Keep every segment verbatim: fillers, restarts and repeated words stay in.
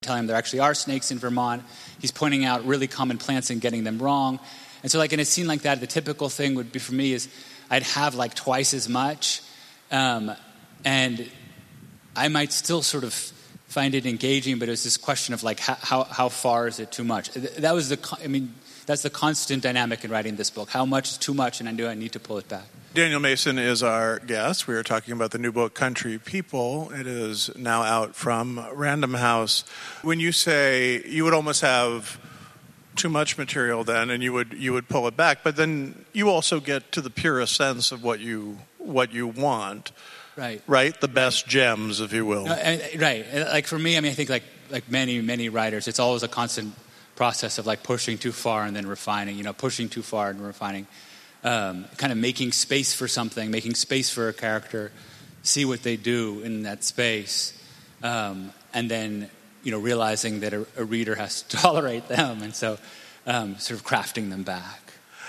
telling him there actually are snakes in Vermont. He's pointing out really common plants and getting them wrong. And so like in a scene like that, the typical thing would be for me is I'd have like twice as much. Um, and I might still sort of find it engaging, but it was this question of like how how, how far is it too much? That was the, I mean, that's the constant dynamic in writing this book. How much is too much, and I knew I need to pull it back. Daniel Mason is our guest. We are talking about the new book, Country People. It is now out from Random House. When you say you would almost have too much material then, and you would you would pull it back, but then you also get to the purest sense of what you what you want. Right. Right? The best gems, if you will. No, I, right. Like for me, I mean, I think like like many, many writers, it's always a constant process of like pushing too far and then refining, you know, pushing too far and refining, um, kind of making space for something, making space for a character, see what they do in that space, um, and then, you know, realizing that a, a reader has to tolerate them, and so um, sort of crafting them back.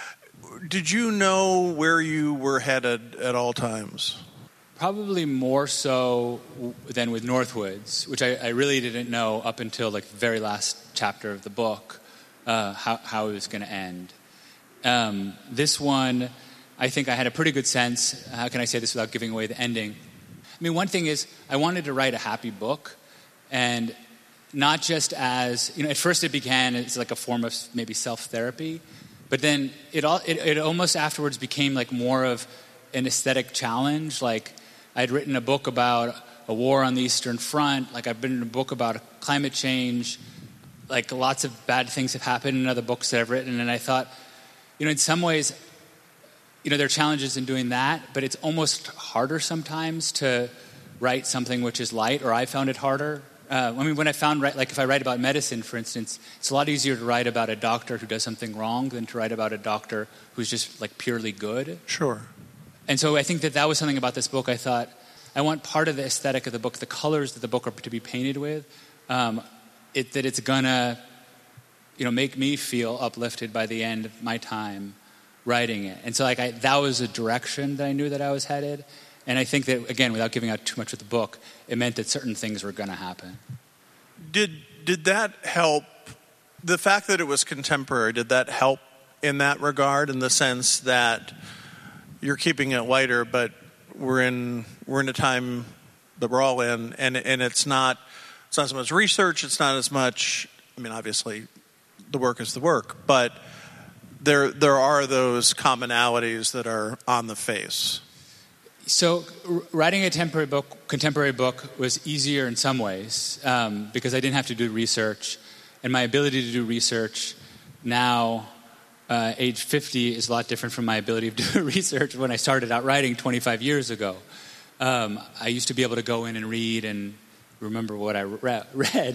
Did you know where you were headed at all times? Probably more so than with Northwoods, which I, I really didn't know up until like the very last chapter of the book, uh, how, how it was going to end. Um, this one, I think I had a pretty good sense. How can I say this without giving away the ending? I mean, one thing is I wanted to write a happy book, and not just as, you know, at first it began as like a form of maybe self-therapy, but then it, all, it, it almost afterwards became like more of an aesthetic challenge. Like I'd written a book about a war on the Eastern Front. Like I've written a book about climate change. Like lots of bad things have happened in other books that I've written. And I thought, you know, in some ways, you know, there are challenges in doing that, but it's almost harder sometimes to write something which is light, or I found it harder. Uh, I mean, when I found, like if I write about medicine, for instance, it's a lot easier to write about a doctor who does something wrong than to write about a doctor who's just like purely good. Sure. And so I think that that was something about this book. I thought, I want part of the aesthetic of the book, the colors that the book are to be painted with, um, it, that it's gonna, you know, make me feel uplifted by the end of my time writing it. And so like I, that was a direction that I knew that I was headed. And I think that, again, without giving out too much of the book, it meant that certain things were going to happen. Did did that help, the fact that it was contemporary, did that help in that regard, in the sense that you're keeping it lighter, but we're in we're in a time that we're all in, and and it's not it's not as much research, it's not as much, I mean, obviously the work is the work, but there there are those commonalities that are on the face. So writing a contemporary book, contemporary book was easier in some ways um, because I didn't have to do research, and my ability to do research now, uh, age fifty, is a lot different from my ability to do research when I started out writing twenty-five years ago. Um, I used to be able to go in and read and remember what I re- read.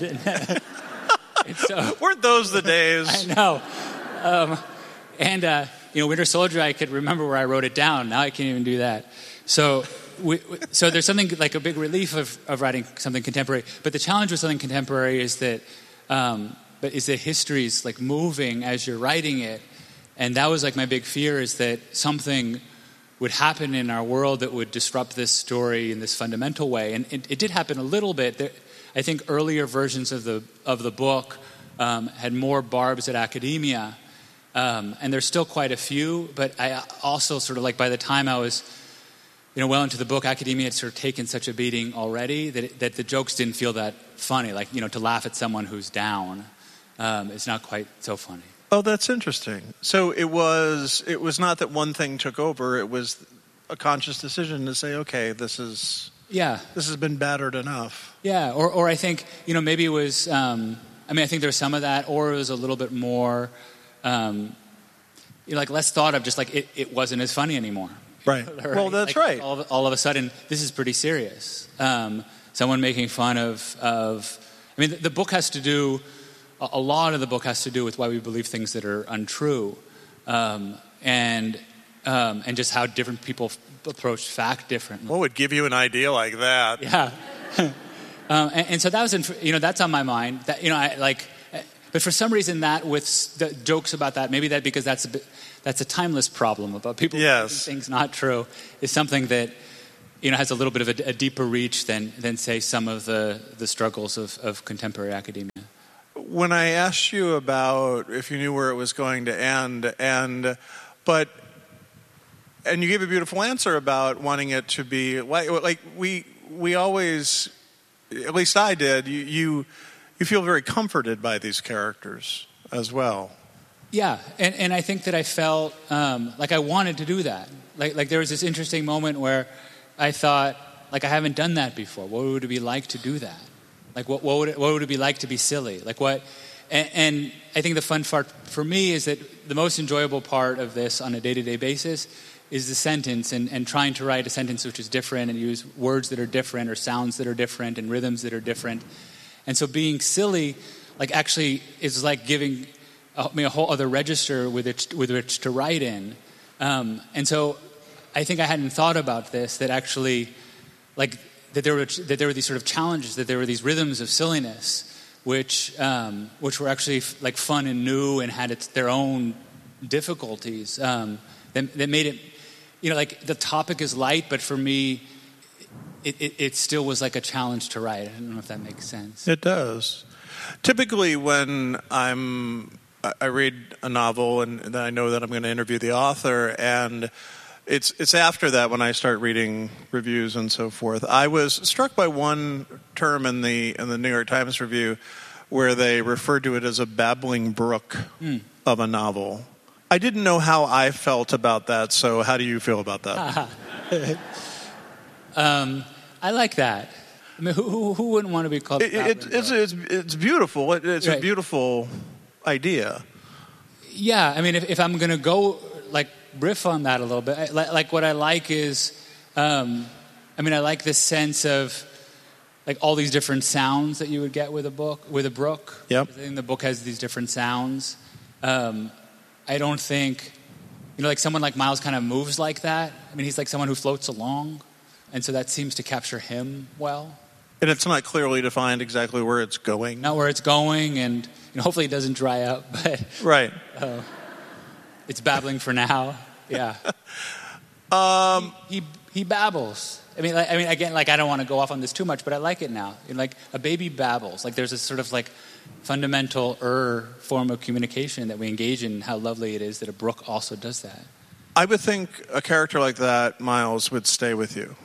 And so, weren't those the days? I know. Um, and, uh, you know, Winter Soldier, I could remember where I wrote it down. Now I can't even do that. So we, so there's something like a big relief of, of writing something contemporary. But the challenge with something contemporary is that um, but is that history's like moving as you're writing it. And that was like my big fear, is that something would happen in our world that would disrupt this story in this fundamental way. And it, it did happen a little bit. There, I think earlier versions of the of the book um, had more barbs at academia. Um, and there's still quite a few. But I also sort of like by the time I was, you know, well into the book, academia had sort of taken such a beating already that it, that the jokes didn't feel that funny. Like, you know, to laugh at someone who's down um, is not quite so funny. Oh, that's interesting. So it was it was not that one thing took over. It was a conscious decision to say, okay, this is yeah, this has been battered enough. Yeah, or or I think, you know, maybe it was. Um, I mean, I think there was some of that, or it was a little bit more, um, you know, like less thought of. Just like it, it wasn't as funny anymore. Right. right? Well, that's like right. All of, all of a sudden, this is pretty serious. Um, someone making fun of of. I mean, the, the book has to do. A lot of the book has to do with why we believe things that are untrue, um, and um, and just how different people f- approach fact differently. What would give you an idea like that? Yeah, um, and, and so that was, in, you know, that's on my mind. That, you know, I, like, but for some reason, that with the jokes about that, maybe that because that's a bit, that's a timeless problem about people yes. believing things not true, is something that, you know, has a little bit of a, a deeper reach than than say some of the the struggles of, of contemporary academia. when I asked you about if you knew where it was going to end, and but and you gave a beautiful answer about wanting it to be like, like we we always, at least I did. You you, you feel very comforted by these characters as well. Yeah, and, and I think that I felt um, like I wanted to do that. Like like there was this interesting moment where I thought, like, I haven't done that before. What would it be like to do that? Like, what, what would it, what would it be like to be silly? Like, what? And, and I think the fun part for me is that the most enjoyable part of this on a day-to-day basis is the sentence and, and trying to write a sentence which is different and use words that are different or sounds that are different and rhythms that are different. And so being silly, like, actually is like giving I mean, a whole other register with which, with which to write in. Um, and so I think I hadn't thought about this, that actually, like, that there were that there were these sort of challenges, that there were these rhythms of silliness, which um, which were actually like fun and new and had its, their own difficulties um, that, that made it, you know, like the topic is light, but for me, it, it, it still was like a challenge to write. I don't know if that makes sense. It does. Typically, when I'm I read a novel and then I know that I'm going to interview the author, and it's it's after that when I start reading reviews and so forth. I was struck by one term in the in the New York Times review where they referred to it as a babbling brook mm. of a novel. I didn't know how I felt about that, so how do you feel about that? um, I like that. I mean, who, who, who wouldn't want to be called it, it, it's, it's it's beautiful. It, it's right. a beautiful idea. Yeah, I mean, if, if I'm going to go, like, riff on that a little bit, I, like, like what I like is, um, I mean, I like this sense of, like, all these different sounds that you would get with a book, with a brook. Yep. I think the book has these different sounds. Um, I don't think, you know, like someone like Miles kind of moves like that. I mean, he's like someone who floats along, and so that seems to capture him well. And it's not clearly defined exactly where it's going. Not where it's going, and you know, hopefully it doesn't dry up. But right, uh, it's babbling for now. Yeah. um, he, he he babbles. I mean, like, I mean, again, like I don't want to go off on this too much, but I like it now. You know, like a baby babbles. Like there's a sort of like fundamental er form of communication that we engage in. How lovely it is that a brook also does that. I would think a character like that, Miles, would stay with you.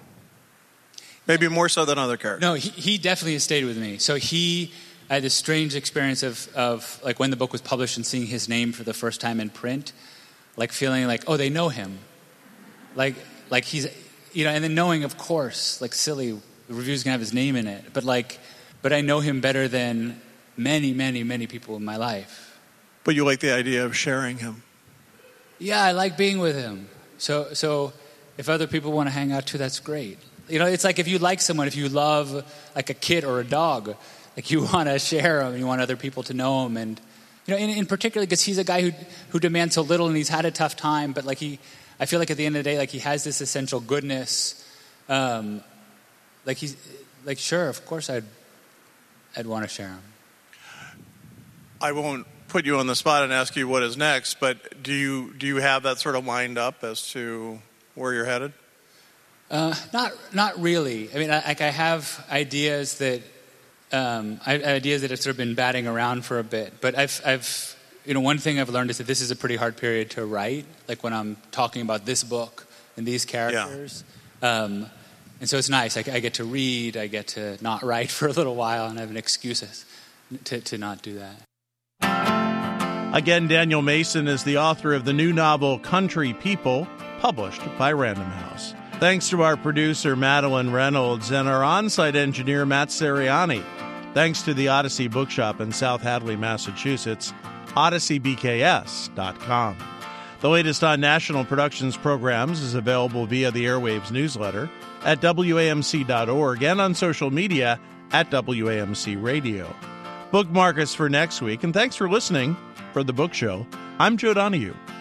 Maybe more so than other characters. No, he, he definitely has stayed with me. So he, I had this strange experience of, of, like, when the book was published and seeing his name for the first time in print, like, feeling like, oh, they know him. Like, like he's, you know, and then knowing, of course, like, silly, the review's going to have his name in it. But, like, but I know him better than many, many, many people in my life. But you like the idea of sharing him. Yeah, I like being with him. So, so if other people want to hang out too, that's great. You know, it's like if you like someone, if you love like a kid or a dog, like you want to share them and you want other people to know him. And, you know, in, in particular, because he's a guy who who demands so little and he's had a tough time. But like he, I feel like at the end of the day, like he has this essential goodness. Um, like he's, like, sure, of course I'd, I'd want to share him. I won't put you on the spot and ask you what is next, but do you do you have that sort of lined up as to where you're headed? Uh, not not really. I mean, I, like I have ideas that um, I have ideas that have sort of been batting around for a bit. But I've I've you know one thing I've learned is that this is a pretty hard period to write. Like when I'm talking about this book and these characters, yeah. um, and so it's nice. I, I get to read. I get to not write for a little while, and I have an excuse to to not do that. Again, Daniel Mason is the author of the new novel Country People, published by Random House. Thanks to our producer, Madeline Reynolds, and our on-site engineer, Matt Seriani. Thanks to the Odyssey Bookshop in South Hadley, Massachusetts, odyssey b k s dot com. The latest on National Productions programs is available via the Airwaves newsletter at w a m c dot org and on social media at W A M C Radio. Bookmark us for next week, and thanks for listening. For The Book Show, I'm Joe Donahue.